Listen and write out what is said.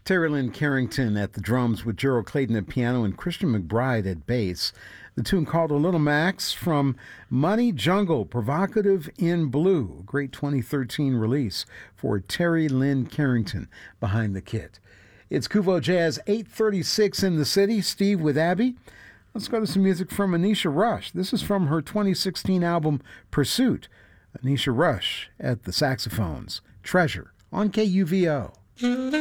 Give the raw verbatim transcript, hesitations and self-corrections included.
Terry Lynn Carrington at the drums with Gerald Clayton at piano and Christian McBride at bass. The tune called A Little Max from Money Jungle, Provocative in Blue, a great twenty thirteen release for Terry Lynn Carrington behind the kit. It's Kuvo Jazz, eight thirty-six in the city. Steve with Abby. Let's go to some music from Anisha Rush. This is from her twenty sixteen album, Pursuit. Anisha Rush at the saxophones. Treasure on K U V O.